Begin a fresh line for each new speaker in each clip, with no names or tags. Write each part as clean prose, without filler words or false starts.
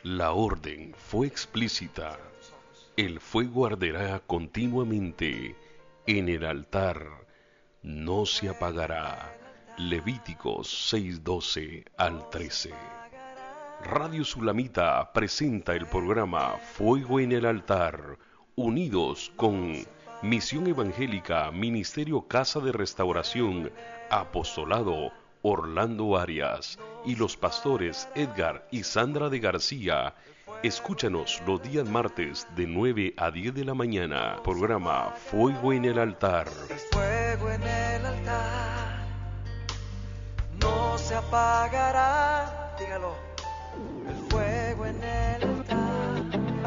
La orden fue explícita. El fuego arderá continuamente en el altar, no se apagará. Levíticos 6:12 al 13. Radio Sulamita presenta el programa Fuego en el Altar, unidos con Misión Evangélica, Ministerio Casa de Restauración, Apostolado Orlando Arias y los pastores Edgar y Sandra de García. Escúchanos los días martes de 9 a 10 de la mañana. Programa Fuego en el Altar.
El fuego en el altar no se apagará. Dígalo. El fuego en el altar.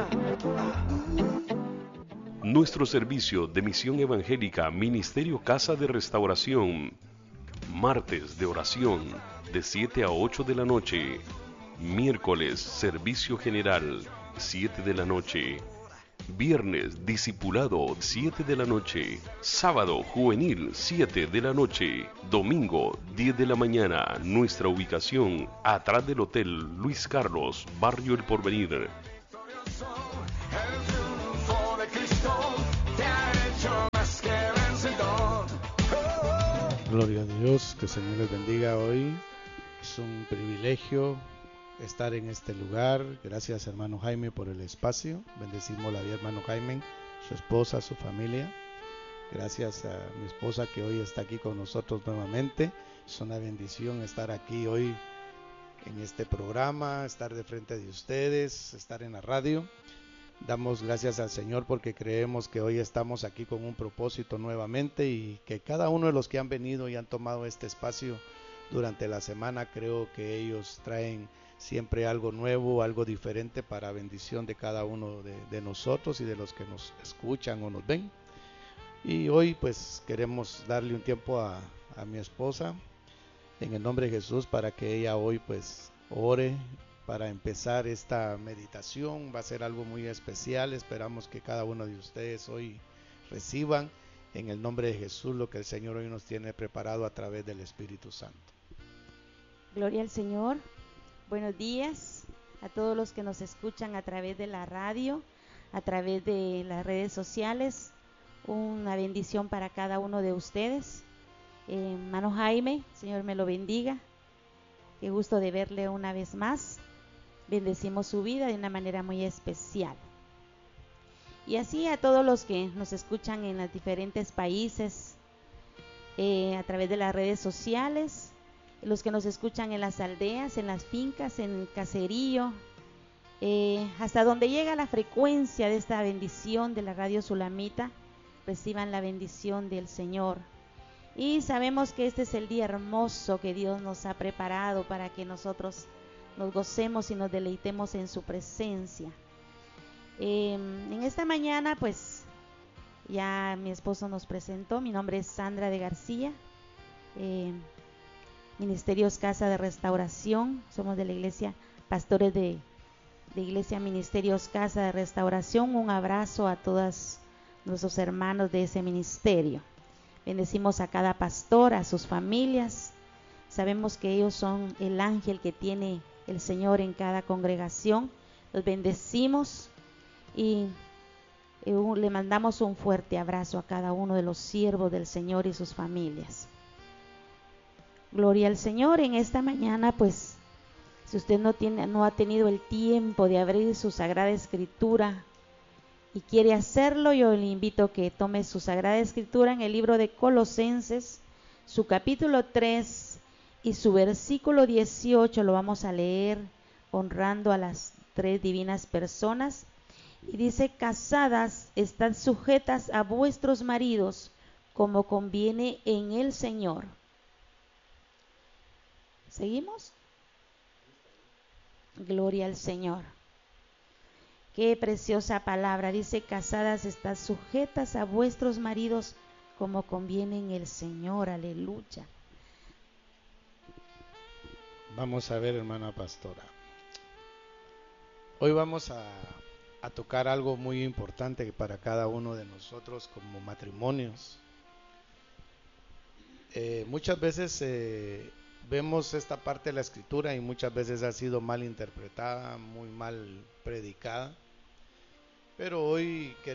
Nuestro servicio de Misión Evangélica, Ministerio Casa de Restauración. Martes de oración de 7 a 8 de la noche. Miércoles, servicio general, 7 de la noche. Viernes, discipulado, 7 de la noche. Sábado, juvenil, 7 de la noche. Domingo, 10 de la mañana. Nuestra ubicación, atrás del Hotel Luis Carlos, Barrio El Porvenir.
Gloria a Dios, que el Señor les bendiga hoy. Es un privilegio estar en este lugar. Gracias, hermano Jaime, por el espacio. Bendecimos la vida, hermano Jaime, su esposa, su familia. Gracias a mi esposa que hoy está aquí con nosotros nuevamente. Es una bendición estar aquí hoy en este programa, estar de frente de ustedes, estar en la radio. Damos gracias al Señor porque creemos que hoy estamos aquí con un propósito nuevamente y que cada uno de los que han venido y han tomado este espacio durante la semana, creo que ellos traen siempre algo nuevo, algo diferente para bendición de cada uno de nosotros y de los que nos escuchan o nos ven. Y hoy pues queremos darle un tiempo a mi esposa en el nombre de Jesús para que ella hoy pues ore para empezar esta meditación. Va a ser algo muy especial. Esperamos que cada uno de ustedes hoy reciban en el nombre de Jesús lo que el Señor hoy nos tiene preparado a través del Espíritu Santo.
Gloria al Señor. Buenos días a todos los que nos escuchan a través de la radio, a través de las redes sociales. Una bendición para cada uno de ustedes. Hermano Jaime, Señor me lo bendiga. Qué gusto de verle una vez más. Bendecimos su vida de una manera muy especial. Y así a todos los que nos escuchan en los diferentes países, a través de las redes sociales, los que nos escuchan en las aldeas, en las fincas, en el caserío, hasta donde llega la frecuencia de esta bendición de la Radio Sulamita, reciban la bendición del Señor. Y sabemos que este es el día hermoso que Dios nos ha preparado para que nosotros nos gocemos y nos deleitemos en su presencia. En esta mañana pues ya mi esposo nos presentó. Mi nombre es Sandra de García, Ministerios Casa de Restauración. Somos de la iglesia, pastores de iglesia Ministerios Casa de Restauración. Un abrazo a todos nuestros hermanos de ese ministerio. Bendecimos a cada pastor, a sus familias. Sabemos que ellos son el ángel que tiene el Señor en cada congregación. Los bendecimos y le mandamos un fuerte abrazo a cada uno de los siervos del Señor y sus familias. Gloria al Señor. En esta mañana pues, si usted no ha tenido el tiempo de abrir su Sagrada Escritura y quiere hacerlo, yo le invito a que tome su Sagrada Escritura en el libro de Colosenses, su capítulo 3 y su versículo 18. Lo vamos a leer honrando a las tres divinas personas. Y dice: casadas, estad sujetas a vuestros maridos, como conviene en el Señor. ¿Seguimos? Gloria al Señor. Qué preciosa palabra. Dice: casadas, estad sujetas a vuestros maridos, como conviene en el Señor. Aleluya.
Vamos a ver, hermana pastora. Hoy vamos a tocar algo muy importante para cada uno de nosotros como matrimonios. Muchas veces vemos esta parte de la escritura y muchas veces ha sido mal interpretada, muy mal predicada, pero hoy